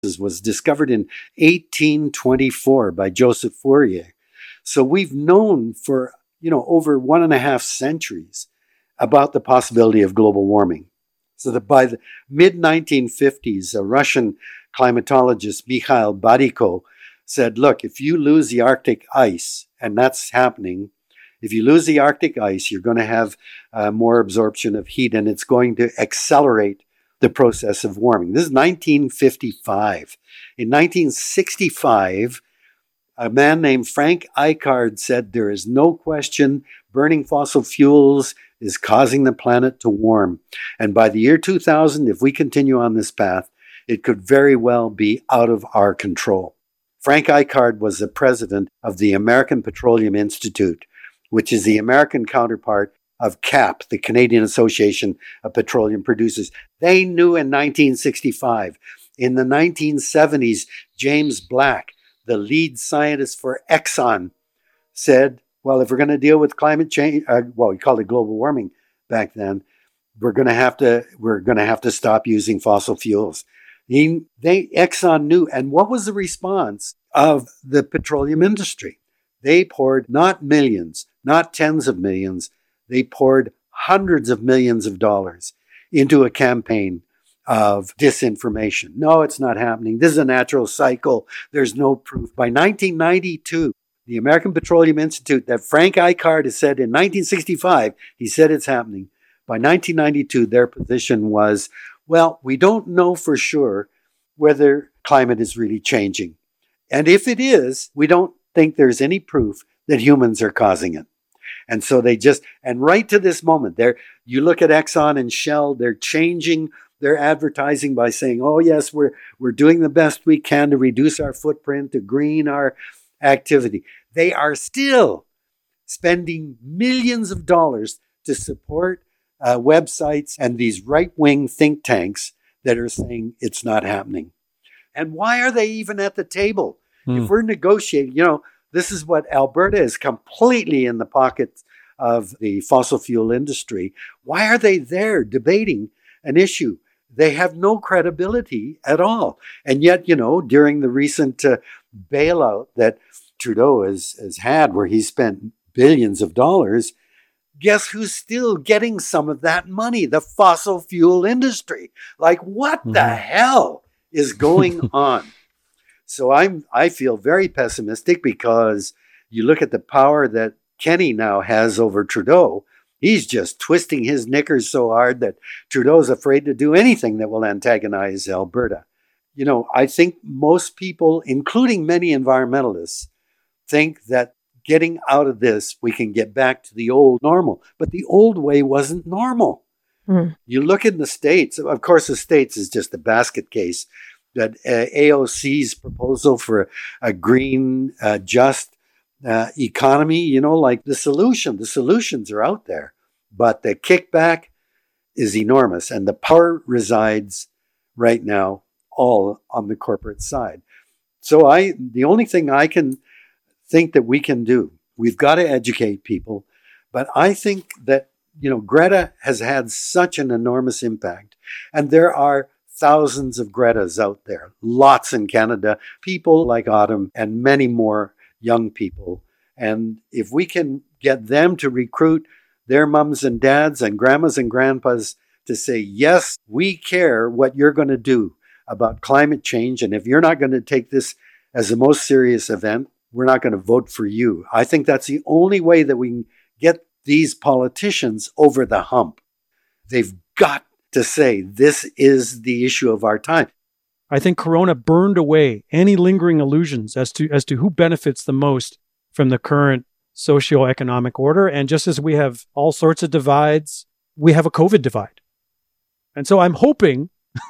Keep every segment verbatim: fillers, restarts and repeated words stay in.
was discovered in eighteen twenty-four by Joseph Fourier. So we've known for, you know, over one and a half centuries about the possibility of global warming. So that by the mid nineteen fifties, a Russian climatologist, Mikhail Badiko, said, look, if you lose the Arctic ice, and that's happening, if you lose the Arctic ice, you're going to have uh, more absorption of heat, and it's going to accelerate the process of warming. This is nineteen fifty-five. In nineteen sixty-five, a man named Frank Eichard said there is no question burning fossil fuels is causing the planet to warm. And by the year two thousand, if we continue on this path, it could very well be out of our control. Frank Eichard was the president of the American Petroleum Institute, which is the American counterpart of C A P, the Canadian Association of Petroleum Producers. They knew in nineteen sixty-five. In the nineteen seventies, James Black, the lead scientist for Exxon, said, well, if we're going to deal with climate change, uh, well, we called it global warming back then, we're going to have to, we're going to have to stop using fossil fuels. He, they, Exxon knew. And what was the response of the petroleum industry? They poured not millions, not tens of millions, they poured hundreds of millions of dollars into a campaign of disinformation. No, it's not happening. This is a natural cycle. There's no proof. By nineteen ninety-two, the American Petroleum Institute that Frank Eichard has said in nineteen sixty-five, he said it's happening. By nineteen ninety-two, their position was, well, we don't know for sure whether climate is really changing. And if it is, we don't think there's any proof that humans are causing it. And so they just, and right to this moment, they're, you look at Exxon and Shell, they're changing their advertising by saying, oh yes, we're, we're doing the best we can to reduce our footprint, to green our activity. They are still spending millions of dollars to support uh, websites and these right-wing think tanks that are saying it's not happening. And why are they even at the table? Mm. If we're negotiating, you know, this is what Alberta is completely in the pocket of the fossil fuel industry. Why are they there debating an issue? They have no credibility at all. And yet, you know, during the recent uh, bailout that Trudeau has, has had, where he spent billions of dollars, guess who's still getting some of that money? The fossil fuel industry. Like, what mm-hmm. the hell is going on? So I'm, I feel very pessimistic because you look at the power that Kenny now has over Trudeau. He's just twisting his knickers so hard that Trudeau's afraid to do anything that will antagonize Alberta. You know, I think most people, including many environmentalists, think that getting out of this, we can get back to the old normal. But the old way wasn't normal. Mm. You look in the States, of course, the States is just a basket case. That uh, A O C's proposal for a green, uh, just uh, economy, you know, like the solution, the solutions are out there, but the kickback is enormous. And the power resides right now all on the corporate side. So I, the only thing I can think that we can do, we've got to educate people. But I think that, you know, Greta has had such an enormous impact. And there are thousands of Gretas out there, lots in Canada, people like Autumn and many more young people. And if we can get them to recruit their mums and dads and grandmas and grandpas to say, yes, we care what you're going to do about climate change. And if you're not going to take this as the most serious event, we're not going to vote for you. I think that's the only way that we can get these politicians over the hump. They've got to say this is the issue of our time. I think Corona burned away any lingering illusions as to as to who benefits the most from the current socioeconomic order. And just as we have all sorts of divides, we have a COVID divide. And so I'm hoping,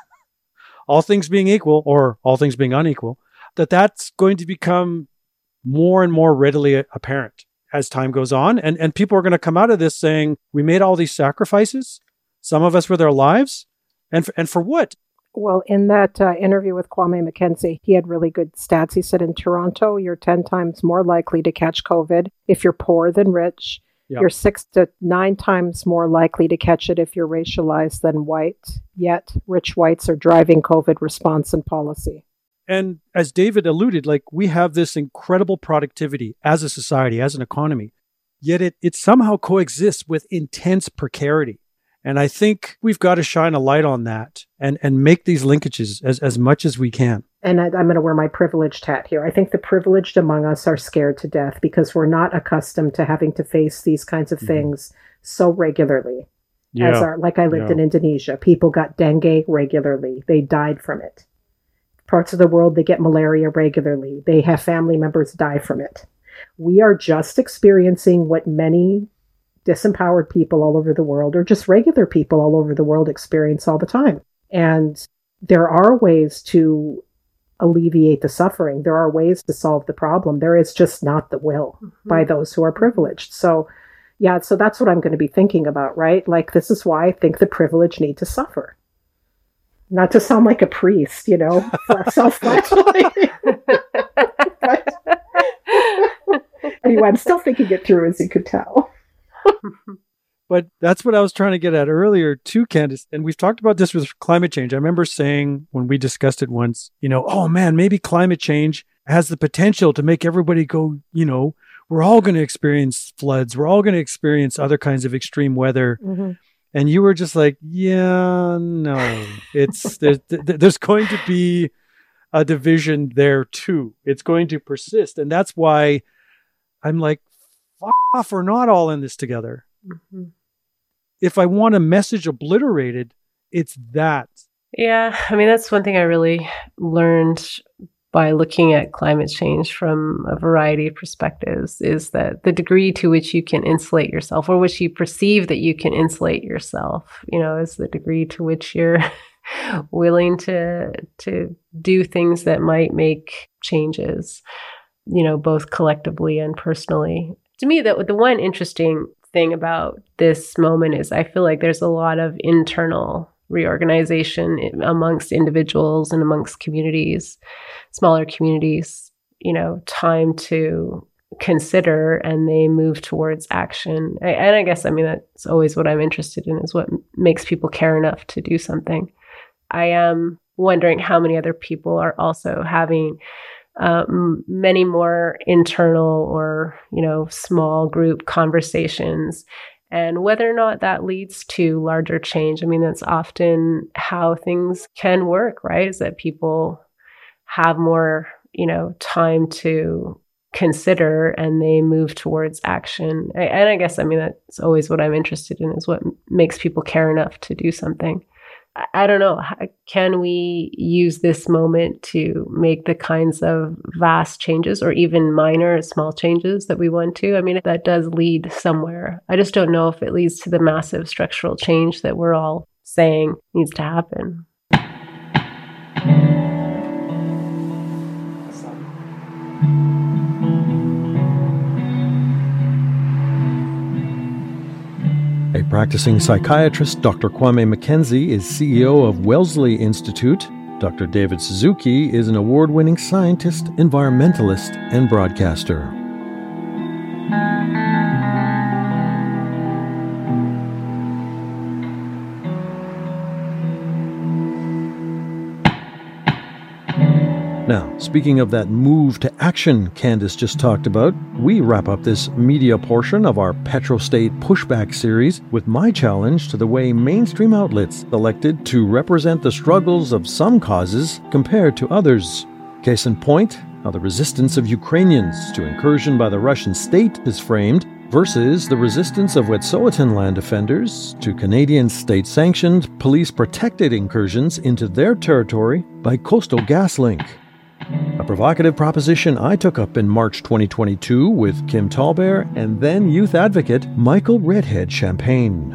all things being equal, or all things being unequal, that that's going to become more and more readily apparent as time goes on. And, and people are going to come out of this saying, we made all these sacrifices, some of us with their lives, and for, and for what? Well, in that uh, interview with Kwame McKenzie, he had really good stats. He said in Toronto, you're ten times more likely to catch COVID if you're poor than rich. Yep. You're six to nine times more likely to catch it if you're racialized than white. Yet, rich whites are driving COVID response and policy. And as David alluded, like we have this incredible productivity as a society, as an economy, yet it, it somehow coexists with intense precarity. And I think we've got to shine a light on that and, and make these linkages as, as much as we can. And I, I'm going to wear my privileged hat here. I think the privileged among us are scared to death because we're not accustomed to having to face these kinds of mm-hmm. things so regularly. Yeah. As our, like I lived yeah. in Indonesia, people got dengue regularly. They died from it. Parts of the world, they get malaria regularly. They have family members die from it. We are just experiencing what many disempowered people all over the world, or just regular people all over the world, experience all the time. And there are ways to alleviate the suffering. There are ways to solve the problem. There is just not the will mm-hmm. by those who are privileged. So, yeah, so that's what I'm going to be thinking about, right? Like, this is why I think the privileged need to suffer. Not to sound like a priest, you know, self-flagellating. But anyway, I'm still thinking it through, as you could tell. But that's what I was trying to get at earlier too, Candace. And we've talked about this with climate change. I remember saying when we discussed it once, you know, oh man, maybe climate change has the potential to make everybody go, you know, we're all going to experience floods. We're all going to experience other kinds of extreme weather. Mm-hmm. And you were just like, yeah, no, it's there's, there's going to be a division there too. It's going to persist. And that's why I'm like, fuck off, we're not all in this together. Mm-hmm. If I want a message obliterated, it's that. Yeah. I mean, that's one thing I really learned by looking at climate change from a variety of perspectives is that the degree to which you can insulate yourself, or which you perceive that you can insulate yourself, you know, is the degree to which you're willing to to do things that might make changes, you know, both collectively and personally. To me, that the one interesting thing about this moment is I feel like there's a lot of internal reorganization amongst individuals and amongst communities, smaller communities, you know, time to consider, and they move towards action. I, and I guess, I mean, that's always what I'm interested in, is what makes people care enough to do something. I am wondering how many other people are also having um, many more internal or, you know, small group conversations, and whether or not that leads to larger change. I mean, that's often how things can work, right? Is that people have more, you know, time to consider, and they move towards action. I, and I guess, I mean, that's always what I'm interested in, is what makes people care enough to do something. I, I don't know. Can we use this moment to make the kinds of vast changes, or even minor, small changes that we want to? I mean, that does lead somewhere. I just don't know if it leads to the massive structural change that we're all saying needs to happen. A practicing psychiatrist, Doctor Kwame Mackenzie is C E O of Wellesley Institute. Doctor David Suzuki is an award-winning scientist, environmentalist, and broadcaster. Now, speaking of that move to action Candace just talked about, we wrap up this media portion of our Petrostate Pushback series with my challenge to the way mainstream outlets elected to represent the struggles of some causes compared to others. Case in point, how the resistance of Ukrainians to incursion by the Russian state is framed versus the resistance of Wet'suwet'en land defenders to Canadian state-sanctioned, police-protected incursions into their territory by Coastal GasLink. A provocative proposition I took up in March twenty twenty-two with Kim Tallbear and then youth advocate Michael Redhead Champagne.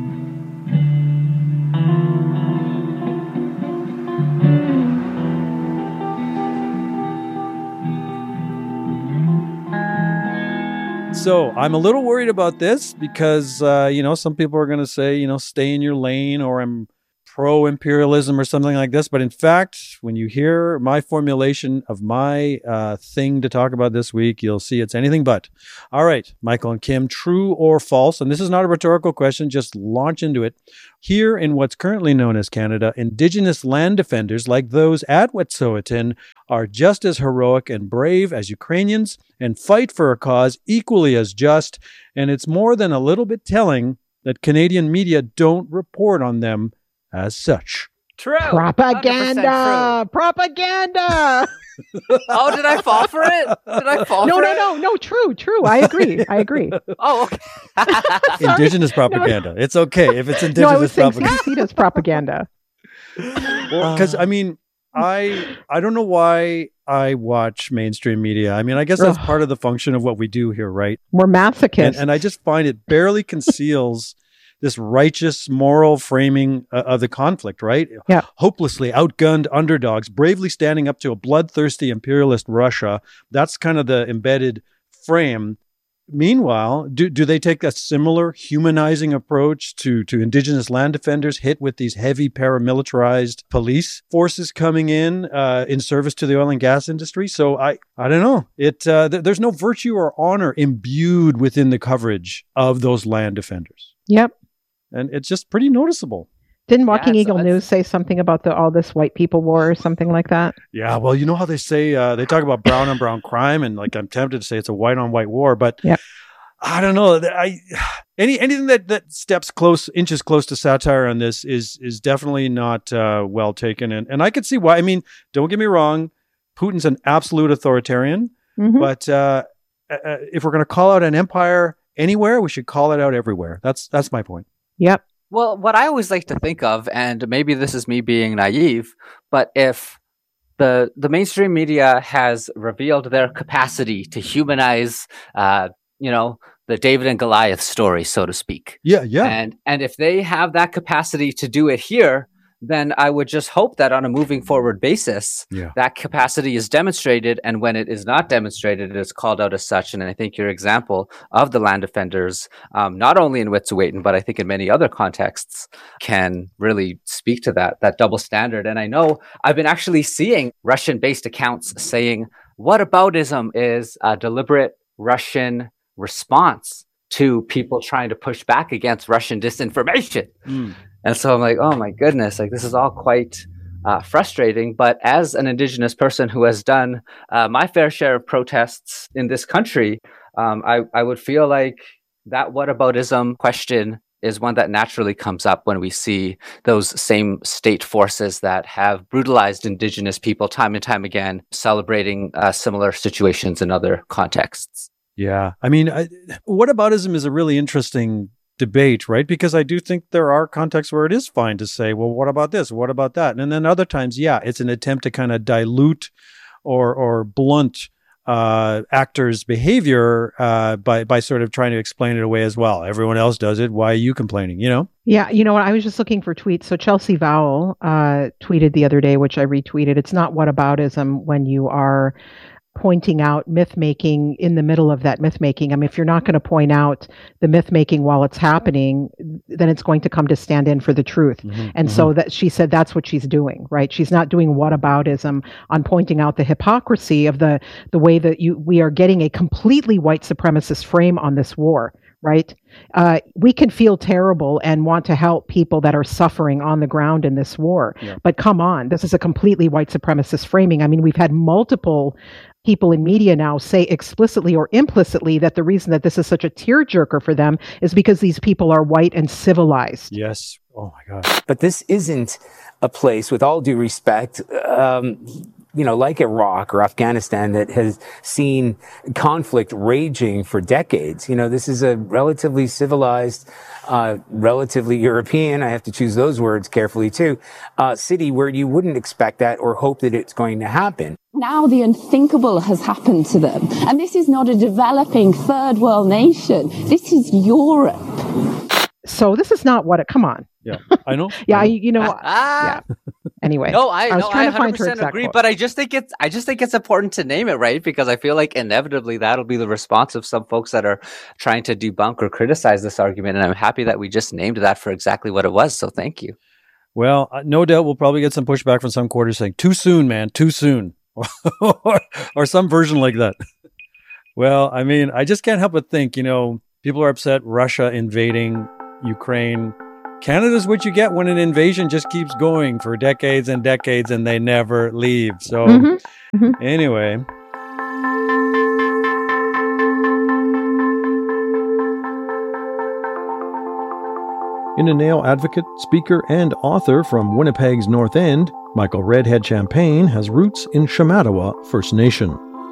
So I'm a little worried about this because, uh, you know, some people are going to say, you know, stay in your lane, or I'm pro-imperialism or something like this. But in fact, when you hear my formulation of my uh, thing to talk about this week, you'll see it's anything but. All right, Michael and Kim, true or false? And this is not a rhetorical question, just launch into it. Here in what's currently known as Canada, Indigenous land defenders like those at Wet'suwet'en are just as heroic and brave as Ukrainians and fight for a cause equally as just. And it's more than a little bit telling that Canadian media don't report on them as such. True. Propaganda. Propaganda. Oh, did I fall for it? Did I fall no, for no, it? No, no, no. True, true. I agree. I agree. Oh, okay. Indigenous propaganda. No. It's okay if it's Indigenous no, I was propaganda. saying Casitas propaganda. Because, I mean, I I don't know why I watch mainstream media. I mean, I guess that's part of the function of what we do here, right? We're masochists. And, and I just find it barely conceals this righteous moral framing uh, of the conflict, right? Yeah. Hopelessly outgunned underdogs, bravely standing up to a bloodthirsty imperialist Russia. That's kind of the embedded frame. Meanwhile, do, do they take a similar humanizing approach to, to Indigenous land defenders hit with these heavy paramilitarized police forces coming in uh, in service to the oil and gas industry? So I, I don't know. It uh, th- there's no virtue or honor imbued within the coverage of those land defenders. Yep. And it's just pretty noticeable. Didn't Walking yeah, Eagle News say something about the all this white people war or something like that? Yeah, well, you know how they say, uh, they talk about brown on brown crime, and like I'm tempted to say it's a white on white war, but yep. I don't know. I any anything that, that steps close, inches close to satire on this is is definitely not uh, well taken. And, and I could see why. I mean, don't get me wrong, Putin's an absolute authoritarian, mm-hmm. but uh, uh, if we're going to call out an empire anywhere, we should call it out everywhere. That's that's my point. Yep. Well, what I always like to think of, and maybe this is me being naive, but if the the mainstream media has revealed their capacity to humanize, uh, you know, the David and Goliath story, so to speak. Yeah, yeah. And and if they have that capacity to do it here, then I would just hope that on a moving forward basis, yeah. that capacity is demonstrated. And when it is not demonstrated, it is called out as such. And I think your example of the land defenders, um, not only in Wet'suwet'en, but I think in many other contexts, can really speak to that, that double standard. And I know I've been actually seeing Russian-based accounts saying whataboutism is a deliberate Russian response to people trying to push back against Russian disinformation. Mm. And so I'm like, oh my goodness, like this is all quite uh, frustrating. But as an Indigenous person who has done uh, my fair share of protests in this country, um, I, I would feel like that whataboutism question is one that naturally comes up when we see those same state forces that have brutalized Indigenous people time and time again, celebrating uh, similar situations in other contexts. Yeah. I mean, I, whataboutism is a really interesting debate, right? Because I do think there are contexts where it is fine to say, well, what about this? What about that? And then other times, yeah, it's an attempt to kind of dilute or or blunt uh, actors' behavior uh, by by sort of trying to explain it away as well. Everyone else does it. Why are you complaining? You know? Yeah, you know what? I was just looking for tweets. So Chelsea Vowell uh, tweeted the other day, which I retweeted. It's not whataboutism when you are pointing out myth making in the middle of that myth making. I mean, if you're not going to point out the myth making while it's happening, then it's going to come to stand in for the truth. Mm-hmm, and mm-hmm. so that she said that's what she's doing, right? She's not doing whataboutism on pointing out the hypocrisy of the the way that you we are getting a completely white supremacist frame on this war. Right? Uh, we can feel terrible and want to help people that are suffering on the ground in this war. Yeah. But come on, this is a completely white supremacist framing. I mean, we've had multiple people in media now say explicitly or implicitly that the reason that this is such a tearjerker for them is because these people are white and civilized. Yes. Oh my God. But this isn't a place, with all due respect, um, you know, like Iraq or Afghanistan, that has seen conflict raging for decades. You know, this is a relatively civilized, uh, relatively European, I have to choose those words carefully too, uh, city where you wouldn't expect that or hope that it's going to happen. Now the unthinkable has happened to them. And this is not a developing third world nation. This is Europe. So this is not what it, come on. Yeah, I know. yeah, I know. I, you know, yeah. Anyway, no, I, I was no, trying I to find her exact agree, quote. But I just think it's, I just think it's important to name it, right? Because I feel like inevitably that'll be the response of some folks that are trying to debunk or criticize this argument. And I'm happy that we just named that for exactly what it was. So thank you. Well, no doubt we'll probably get some pushback from some quarters saying, too soon, man, too soon. Or some version like that. Well, I mean, I just can't help but think, you know, people are upset Russia invading Ukraine. Canada's what you get when an invasion just keeps going for decades and decades and they never leave. So mm-hmm. Mm-hmm. anyway. Inaneo advocate, speaker, and author from Winnipeg's North End, Michael Redhead Champagne has roots in Shamattawa First Nation.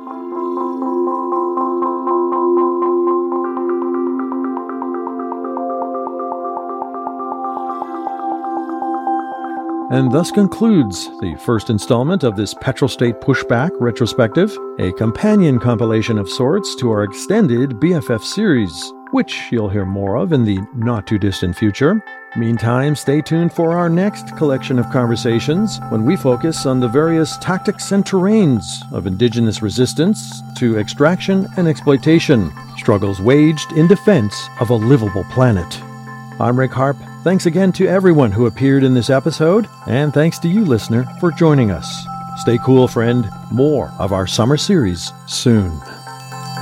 And thus concludes the first installment of this Petrol State Pushback retrospective, a companion compilation of sorts to our extended B F F series, which you'll hear more of in the not-too-distant future. Meantime, stay tuned for our next collection of conversations when we focus on the various tactics and terrains of Indigenous resistance to extraction and exploitation, struggles waged in defense of a livable planet. I'm Rick Harp. Thanks again to everyone who appeared in this episode, and thanks to you, listener, for joining us. Stay cool, friend. More of our summer series soon.